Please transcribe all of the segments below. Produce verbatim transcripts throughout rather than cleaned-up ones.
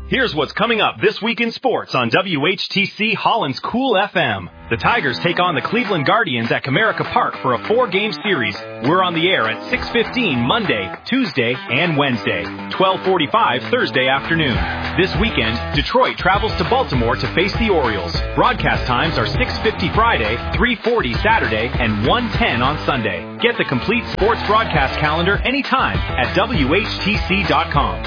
Here's what's coming up this week in sports on W H T C Holland's Cool F M. The Tigers take on the Cleveland Guardians at Comerica Park for a four-game series. We're on the air at six fifteen Monday, Tuesday, and Wednesday, twelve forty-five Thursday afternoon. This weekend, Detroit travels to Baltimore to face the Orioles. Broadcast times are six fifty Friday, three forty Saturday, and one ten on Sunday. Get the complete sports broadcast calendar anytime at W H T C dot com.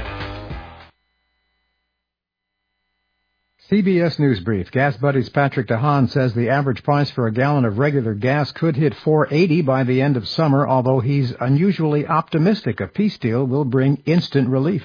C B S News Brief. Gas Buddy's Patrick DeHaan says the average price for a gallon of regular gas could hit four eighty by the end of summer, although he's unusually optimistic a peace deal will bring instant relief.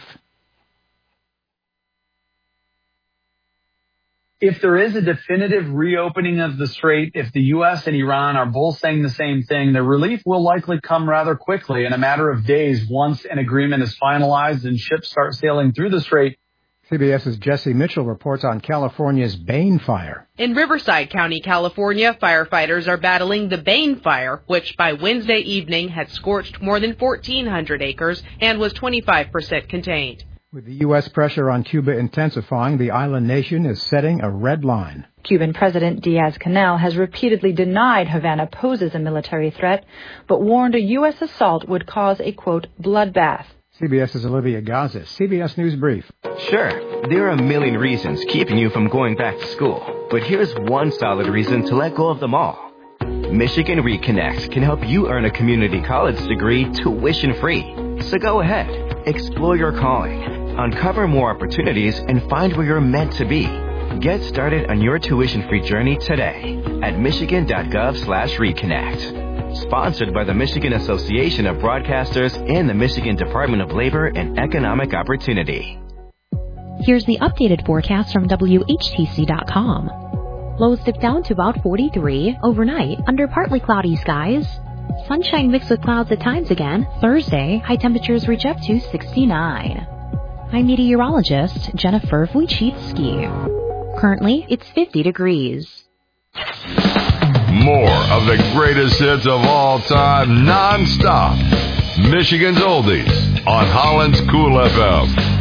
If there is a definitive reopening of the strait, if the U S and Iran are both saying the same thing, the relief will likely come rather quickly in a matter of days once an agreement is finalized and ships start sailing through the strait. CBS's Jesse Mitchell reports on California's Bane Fire. In Riverside County, California, firefighters are battling the Bane Fire, which by Wednesday evening had scorched more than fourteen hundred acres and was twenty-five percent contained. With the U S pressure on Cuba intensifying, the island nation is setting a red line. Cuban President Diaz-Canel has repeatedly denied Havana poses a military threat, but warned a U S assault would cause a, quote, bloodbath. CBS's Olivia Gazis, C B S News Brief. Sure, there are a million reasons keeping you from going back to school, but here's one solid reason to let go of them all. Michigan Reconnect can help you earn a community college degree tuition-free. So go ahead, explore your calling, uncover more opportunities, and find where you're meant to be. Get started on your tuition-free journey today at michigan.gov slash reconnect. Sponsored by the Michigan Association of Broadcasters and the Michigan Department of Labor and Economic Opportunity. Here's the updated forecast from W H T C dot com. Lows dip down to about forty-three overnight under partly cloudy skies. Sunshine mixed with clouds at times again. Thursday, high temperatures reach up to sixty-nine. I'm meteorologist Jennifer Wojcicki. Currently, it's fifty degrees. More of the greatest hits of all time, non-stop. Michigan's Oldies on Holland's Cool F M.